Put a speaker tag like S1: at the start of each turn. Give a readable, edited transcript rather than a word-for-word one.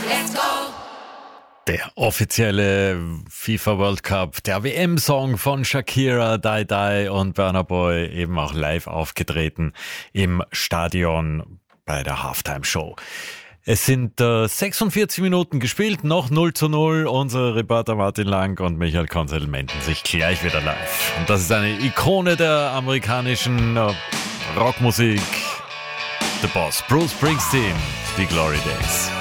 S1: Let's go!
S2: Der offizielle FIFA World Cup, der WM-Song von Shakira, Die Die und Burna Boy, eben auch live aufgetreten im Stadion bei der Halftime-Show. Es sind 46 Minuten gespielt, noch 0:0. Unsere Reporter Martin Lang und Michael Konzel melden sich gleich wieder live. Und das ist eine Ikone der amerikanischen Rockmusik. The Boss, Bruce Springsteen, die Glory Days.